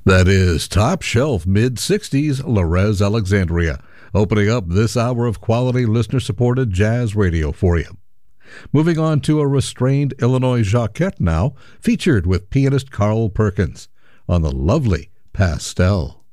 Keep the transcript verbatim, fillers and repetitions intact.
That is top shelf mid sixties Larez Alexandria, opening up this hour of quality listener-supported jazz radio for you. Moving on to a restrained Illinois Jacquette now, featured with pianist Carl Perkins on the lovely Pastel.